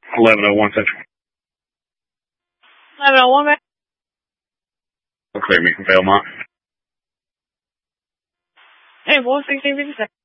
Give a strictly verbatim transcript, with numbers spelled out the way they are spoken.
eleven oh one Central. eleven oh one, man. Clear me from Belmont. Hey, four sixteen fifty-seven.